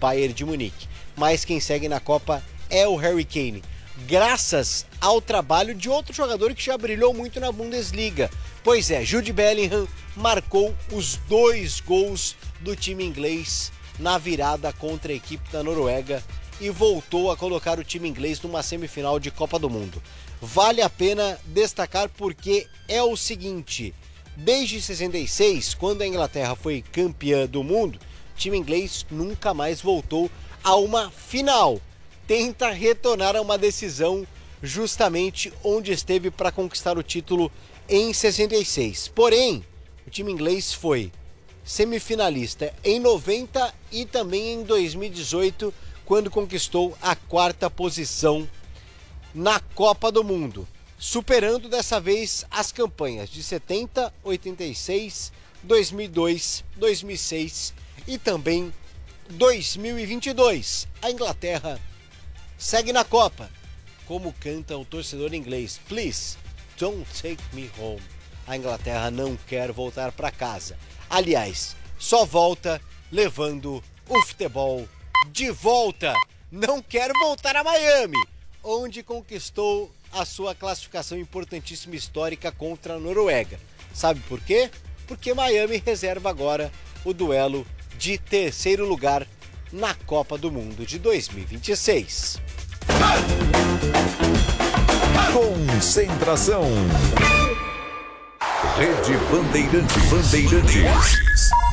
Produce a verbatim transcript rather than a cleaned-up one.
Bayern de Munique. Mas quem segue na Copa é o Harry Kane, graças ao trabalho de outro jogador que já brilhou muito na Bundesliga. Pois é, Jude Bellingham marcou os dois gols do time inglês na virada contra a equipe da Noruega e voltou a colocar o time inglês numa semifinal de Copa do Mundo. Vale a pena destacar porque é o seguinte: desde sessenta e seis, quando a Inglaterra foi campeã do mundo, o time inglês nunca mais voltou a uma final. Tenta retornar a uma decisão justamente onde esteve para conquistar o título em sessenta e seis. Porém, o time inglês foi semifinalista em noventa e também em dois mil e dezoito, quando conquistou a quarta posição na Copa do Mundo, superando dessa vez as campanhas de setenta, oitenta e seis, dois mil e dois, dois mil e seis e também dois mil e vinte e dois. A Inglaterra segue na Copa, como canta o torcedor inglês: Please don't take me home. A Inglaterra não quer voltar para casa. Aliás, só volta levando o futebol de volta. Não quer voltar a Miami, onde conquistou a sua classificação importantíssima histórica contra a Noruega. Sabe por quê? Porque Miami reserva agora o duelo de terceiro lugar na Copa do Mundo de dois mil e vinte e seis. Concentração. Rede Bandeirantes. Bandeirantes.